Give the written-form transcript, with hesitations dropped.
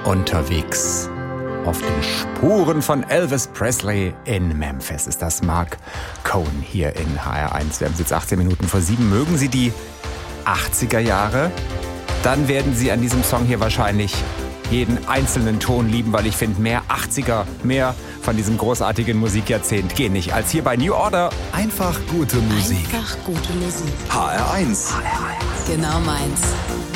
Unterwegs auf den Spuren von Elvis Presley in Memphis ist das Mark Cohn hier in HR1. Wir haben jetzt 18 Minuten vor 7. Mögen Sie die 80er Jahre? Dann werden Sie an diesem Song hier wahrscheinlich jeden einzelnen Ton lieben, weil ich finde, mehr 80er, mehr von diesem großartigen Musikjahrzehnt gehen nicht als hier bei New Order. Einfach gute Musik. Einfach gute Musik. HR1. Genau meins.